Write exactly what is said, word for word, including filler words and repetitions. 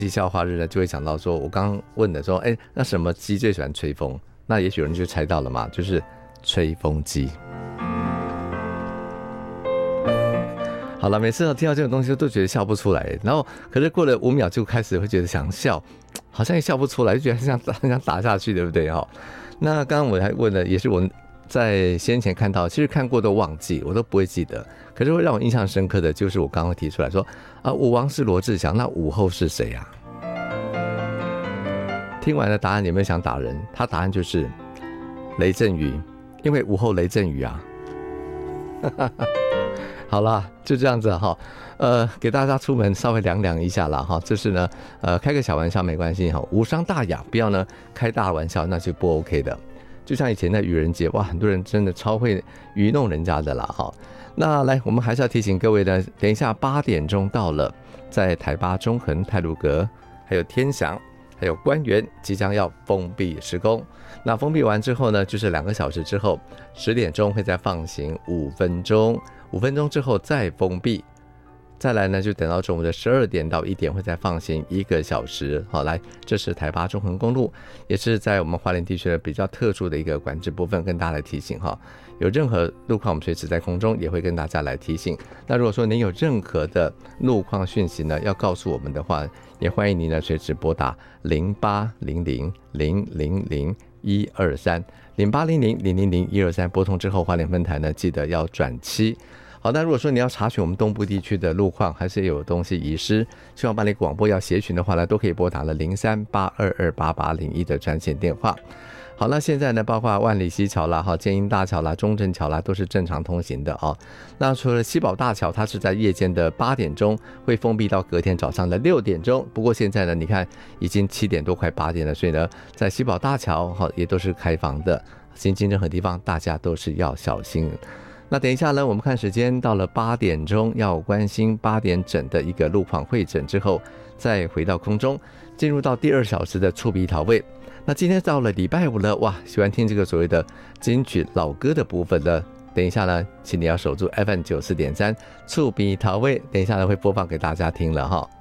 鸡笑话日呢，就会想到说，我刚刚问的说，哎，那什么鸡最喜欢吹风？那也许有人就猜到了嘛，就是吹风机。好了，每次听到这种东西都觉得笑不出来，然后可是过了五秒就开始会觉得想笑，好像也笑不出来，就觉得很想很想打下去，对不对哈？那刚刚我还问了，也是我在先前看到，其实看过都忘记，我都不会记得。可是会让我印象深刻的就是我刚刚提出来说啊，武王是罗志祥，那武后是谁啊？听完了答案，有没有想打人？他答案就是雷震宇，因为武后雷震宇啊。好啦，就这样子哈，呃，给大家出门稍微凉凉一下啦哈，这是呢，呃，开个小玩笑没关系哈，无伤大雅，不要呢开大玩笑，那就不 OK 的。就像以前的愚人节，哇，很多人真的超会愚弄人家的啦哈。那来，我们还是要提醒各位呢，等一下八点钟到了，在台八中横、太鲁阁，还有天祥，还有官园即将要封闭施工。那封闭完之后呢，就是两个小时之后，十点钟会再放行五分钟，五分钟之后再封闭。再来呢，就等到中午的十二点到一点会再放行一个小时。好，来，这是台八中横公路，也是在我们花莲地区的比较特殊的一个管制部分，跟大家来提醒哈。有任何路况，我们随时在空中也会跟大家来提醒。那如果说您有任何的路况讯息呢，要告诉我们的话，也欢迎您呢随时拨打零八零零零零零一二三零八零零零零零一二三，拨通之后，花莲分台呢记得要转七。好，那如果说你要查询我们东部地区的路况，还是有东西遗失，希望办理广播要协询的话呢，都可以拨打了零三八二二八八零一的专线电话。好，那现在呢，包括万里溪桥啦、哈建英大桥啦、中正桥啦，都是正常通行的哦。那除了西宝大桥，它是在夜间的八点钟会封闭到隔天早上的六点钟。不过现在呢，你看已经七点多快八点了，所以呢，在西宝大桥哈也都是开放的。行经任何地方，大家都是要小心。那等一下呢，我们看时间到了八点钟，要关心八点整的一个路况会诊之后，再回到空中，进入到第二小时的触鼻桃位。那今天到了礼拜五了，哇，喜欢听这个所谓的金曲老歌的部分呢，等一下呢，请你要守住 F M 九十四点三触鼻桃位，等一下呢会播放给大家听了哈。